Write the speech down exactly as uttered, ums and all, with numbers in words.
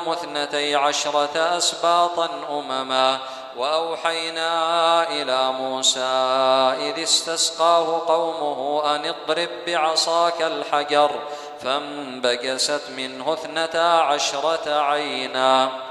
لهم اثنتي عشرة أسباطا أمما. وأوحينا إلى موسى إذ استسقاه قومه أن اضرب بعصاك الحجر فانبجست منه اثنتا عشرة عينا